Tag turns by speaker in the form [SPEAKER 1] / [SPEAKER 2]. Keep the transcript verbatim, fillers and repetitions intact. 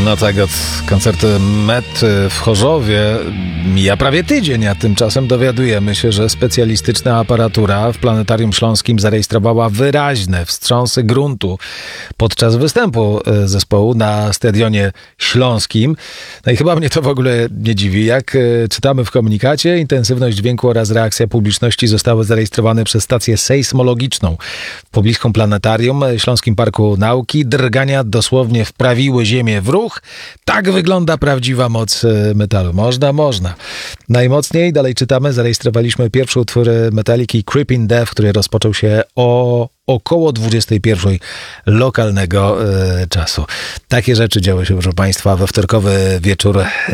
[SPEAKER 1] No tak, od koncertu Met w Chorzowie mija prawie tydzień, a tymczasem dowiadujemy się, że specjalistyczna aparatura w Planetarium Śląskim zarejestrowała wyraźne wstrząsy gruntu podczas występu zespołu na Stadionie Śląskim. No i chyba mnie to w ogóle nie dziwi. Jak czytamy w komunikacie, intensywność dźwięku oraz reakcja publiczności zostały zarejestrowane przez stację sejsmologiczną w pobliskim Planetarium Śląskim Parku Nauki. Drgania dosłownie wprawiły ziemię w ruch. Tak wygląda prawdziwa moc metalu. Można, można. Najmocniej, dalej czytamy, zarejestrowaliśmy pierwszy utwór Metaliki Creeping Death, który rozpoczął się o około dwudziestej pierwszej lokalnego e, czasu. Takie rzeczy działy się, proszę Państwa, we wtorkowy wieczór